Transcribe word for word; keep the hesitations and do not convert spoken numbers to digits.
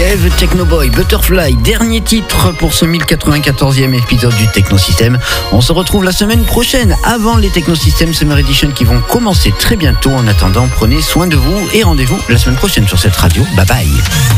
Eve, Technoboy, Butterfly, dernier titre pour ce mille quatre-vingt-quatorzième épisode du Technosystème. On se retrouve la semaine prochaine avant les Technosystème Summer Edition qui vont commencer très bientôt. En attendant, prenez soin de vous et rendez-vous la semaine prochaine sur cette radio. Bye bye.